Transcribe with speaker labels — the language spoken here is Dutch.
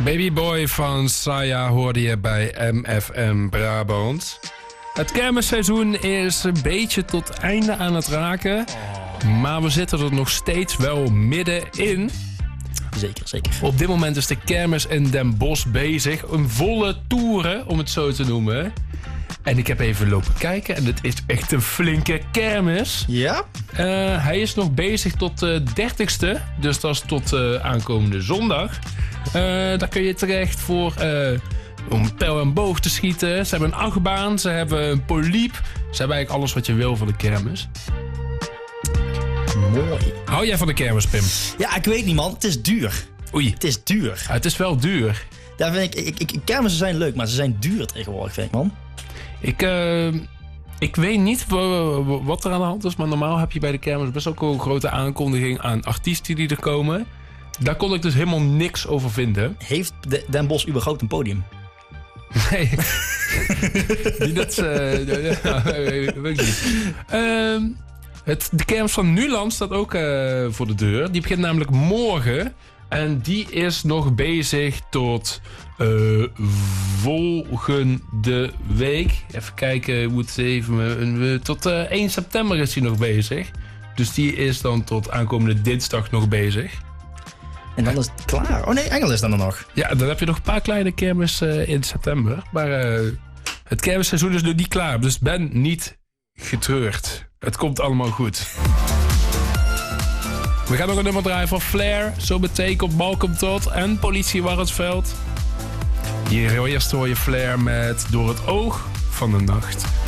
Speaker 1: Babyboy van Saya hoorde je bij MFM Brabant. Het kermisseizoen is een beetje tot einde aan het raken. Maar we zitten er nog steeds wel middenin.
Speaker 2: Zeker.
Speaker 1: Op dit moment is de kermis in Den Bosch bezig. Een volle toeren, om het zo te noemen. En ik heb even lopen kijken en het is echt een flinke kermis.
Speaker 2: Ja?
Speaker 1: Hij is nog bezig tot de 30ste. Dus dat is tot aankomende zondag. Daar kun je terecht voor om pijl en boog te schieten. Ze hebben een achtbaan, ze hebben een poliep. Ze hebben eigenlijk alles wat je wil van de kermis.
Speaker 2: Mooi.
Speaker 1: Hou jij van de kermis, Pim?
Speaker 2: Ja, ik weet niet, man. Het is duur.
Speaker 1: Oei.
Speaker 2: Het is duur.
Speaker 1: Ja, het is wel duur.
Speaker 2: Daar vind ik kermissen zijn leuk, maar ze zijn duur tegenwoordig, vind ik, man.
Speaker 1: Ik weet niet wat er aan de hand is, maar normaal heb je bij de kermis best ook wel een grote aankondiging aan artiesten die er komen. Daar kon ik dus helemaal niks over vinden.
Speaker 2: Heeft Den Bosch überhaupt een podium?
Speaker 1: Nee. Weet ik niet. De kermis van Nuland staat ook voor de deur. Die begint namelijk morgen. En die is nog bezig tot volgende week. Even kijken, tot 1 september is hij nog bezig. Dus die is dan tot aankomende dinsdag nog bezig.
Speaker 2: En dan is het klaar. Oh nee, Engel is dan er nog.
Speaker 1: Ja, dan heb je nog een paar kleine kermis in september. Maar het kermisseizoen is nog niet klaar. Dus ben niet getreurd. Het komt allemaal goed. We gaan nog een nummer draaien van Flair. Zo meteen komt Malcolm Todd en Politie Warrensveld. Hier eerst hoor je Flair met Door het oog van de nacht.